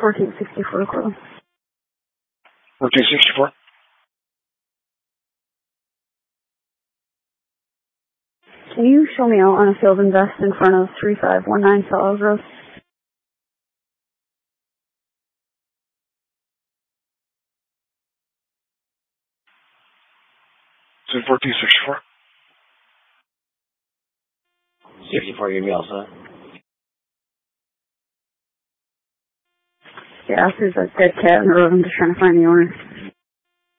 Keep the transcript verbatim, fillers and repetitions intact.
fourteen sixty-four close. fourteen sixty-four. Can you show me out on a field invest in front of three five one nine Fellows Road? It's fourteen sixty-four. sixty-four, you'd be all set. Yeah, there's a dead cat in the road. I'm just trying to find the owner.